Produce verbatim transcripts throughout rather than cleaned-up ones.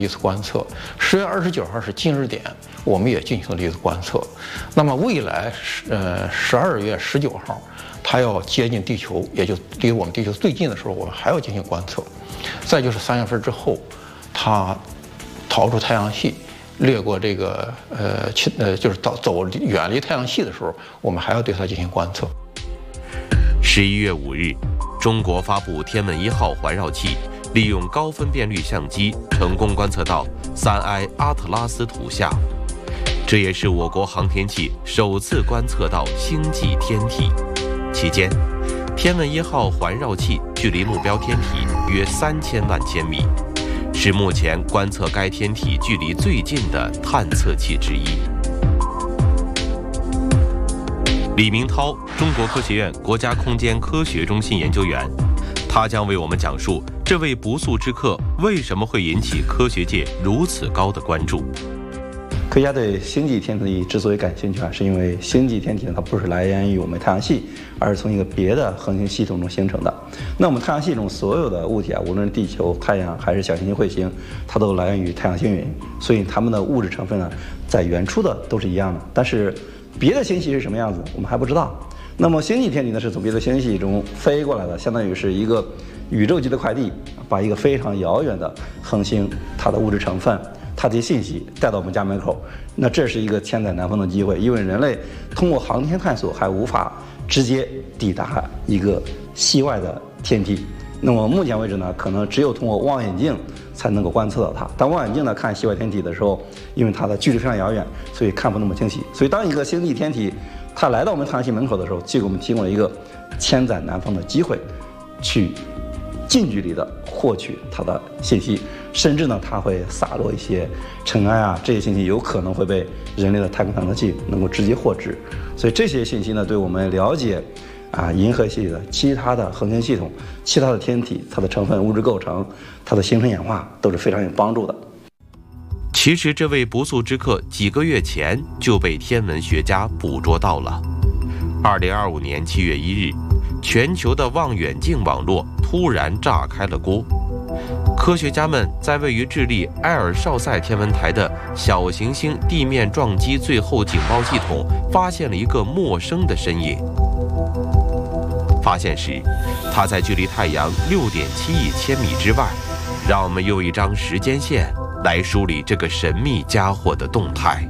一次观测。十月二十九号是今日点，我们也进行了一次观测。那么未来呃十二月十九号，它要接近地球，也就离我们地球最近的时候，我们还要进行观测。再就是三月份之后，它逃出太阳系，掠过这个呃呃就是走走远离太阳系的时候，我们还要对它进行观测。 十一月五日，中国发布天问一号环绕器，利用高分辨率相机成功观测到三 I 阿特拉斯图像，这也是我国航天器首次观测到星际天体。期间，天问一号环绕器距离目标天体约三千万千米，是目前观测该天体距离最近的探测器之一。李明涛，中国科学院国家空间科学中心研究员，他将为我们讲述这位不速之客为什么会引起科学界如此高的关注。 科学家对星际天体之所以感兴趣啊，是因为星际天体呢，它不是来源于我们太阳系，而是从一个别的恒星系统中形成的。那我们太阳系中所有的物体啊，无论是地球、太阳还是小行星、彗星，它都来源于太阳星云，所以它们的物质成分呢，在原初的都是一样的。但是别的星系是什么样子，我们还不知道。那么星际天体呢，是从别的星系中飞过来的，相当于是一个宇宙级的快递，把一个非常遥远的恒星它的物质成分、它这些信息带到我们家门口。那这是一个千载难逢的机会，因为人类通过航天探索还无法直接抵达一个系外的天体。那么目前为止呢，可能只有通过望远镜才能够观测到它。但望远镜呢看系外天体的时候，因为它的距离非常遥远，所以看不那么清晰。所以当一个星际天体它来到我们太阳系门口的时候，就给我们提供了一个千载难逢的机会，去近距离的获取它的信息，甚至呢，它会洒落一些尘埃啊，这些信息有可能会被人类的太空探测器能够直接获知。所以这些信息呢，对我们了解啊银河系的其他的恒星系统、其他的天体，它的成分、物质构成、它的形成演化都是非常有帮助的。 其实，这位不速之客几个月前就被天文学家捕捉到了。二零二五年七月一日，全球的望远镜网络突然炸开了锅。科学家们在位于智利埃尔绍塞天文台的小行星地面撞击最后警报系统发现了一个陌生的身影。发现时，它在距离太阳六点七亿千米之外。让我们用一张时间线来梳理这个神秘家伙的动态。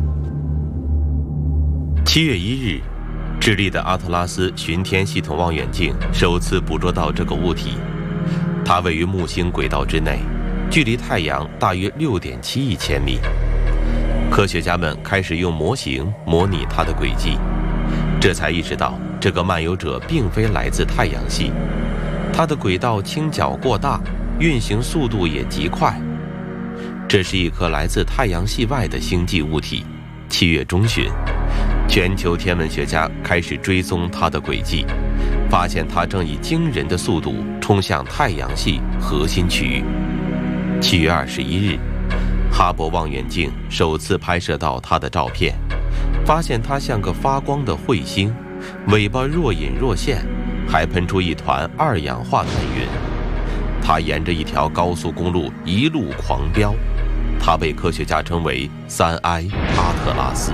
七月一日，智利的阿特拉斯巡天系统望远镜首次捕捉到这个物体，它位于木星轨道之内，距离太阳大约六点七亿千米。科学家们开始用模型模拟它的轨迹，这才意识到这个漫游者并非来自太阳系，它的轨道倾角过大，运行速度也极快。这是一颗来自太阳系外的星际物体。七月中旬，全球天文学家开始追踪它的轨迹，发现它正以惊人的速度冲向太阳系核心区域。七月二十一日，哈勃望远镜首次拍摄到它的照片，发现它像个发光的彗星，尾巴若隐若现，还喷出一团二氧化碳云。它沿着一条高速公路一路狂飙，它被科学家称为三 I 阿特拉斯。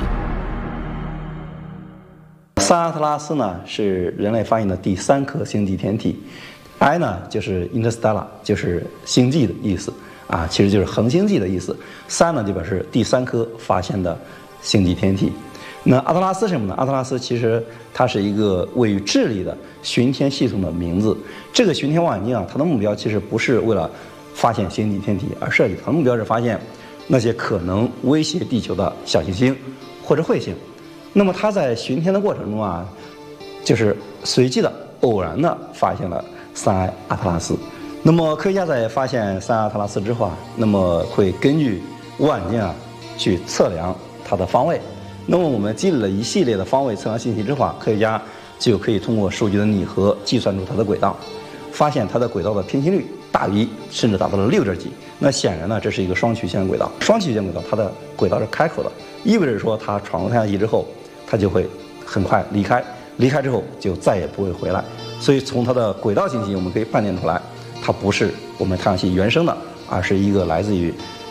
三阿特拉斯呢是人类发现的第三颗星际天体 ，I 呢就是 interstellar， 就是星际的意思啊，其实就是恒星际的意思。三呢就表示第三颗发现的星际天体。那阿特拉斯是什么呢？阿特拉斯其实它是一个位于智利的巡天系统的名字。这个巡天望远镜啊，它的目标其实不是为了发现星际天体而设计的，它的目标是发现那些可能威胁地球的小行星或者彗星。那么它在巡天的过程中啊，就是随机的、偶然的发现了三 I 阿特拉斯。那么科学家在发现三 I 阿特拉斯之后啊，那么会根据望远镜啊去测量它的方位。那么我们积累了一系列的方位测量信息之后啊，科学家就可以通过数据的拟合计算出它的轨道，发现它的轨道的偏心率大于甚至达到了六点几。那显然呢，这是一个双曲线轨道。双曲线轨道它的轨道是开口的，意味着说它闯入太阳系之后，它就会很快离开，离开之后就再也不会回来。所以从它的轨道信息，我们可以判断出来，它不是我们太阳系原生的，而是一个来自于